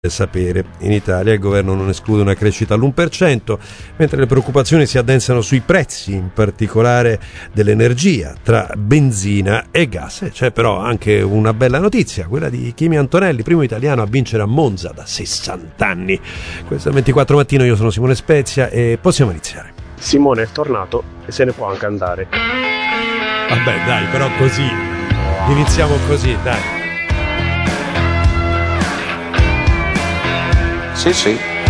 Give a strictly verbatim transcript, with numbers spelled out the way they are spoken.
sapere. In Italia il governo non esclude una crescita all'uno per cento, mentre le preoccupazioni si addensano sui prezzi, in particolare dell'energia, tra benzina e gas. C'è però anche una bella notizia, quella di Kimi Antonelli, primo italiano a vincere a Monza da sessanta anni. Questo è il ventiquattro Mattino, io sono Simone Spezia e possiamo iniziare. Simone è tornato e se ne può anche andare. Vabbè dai, però così, iniziamo così, dai. Sì, sì.